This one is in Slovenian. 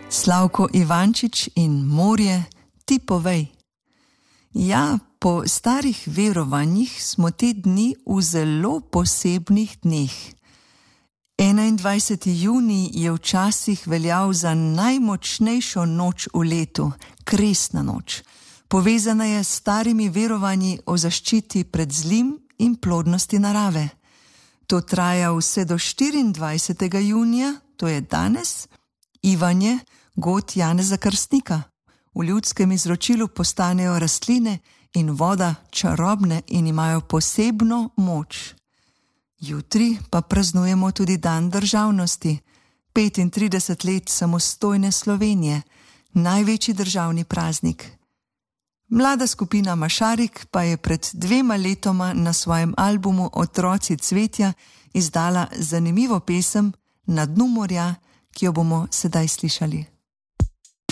Slavko Ivančič in Morje, ti povej. Ja, po starih verovanjih smo te dni v zelo posebnih dneh. 21. junij je včasih veljal za najmočnejšo noč v letu, kresna noč. Povezana je s starimi verovanji o zaščiti pred zlim in plodnosti narave. To traja vse do 24. junija, to je danes, Ivanje, god Janeza Krstnika. V ljudskem izročilu postanejo rastline in voda čarobne in imajo posebno moč. Jutri pa praznujemo tudi dan državnosti, 35 let samostojne Slovenije, največji državni praznik. Mlada skupina Mašarik pa je pred 2 letoma na svojem albumu Otroci cvetja izdala zanimivo pesem Na dnu morja, ki jo bomo sedaj slišali.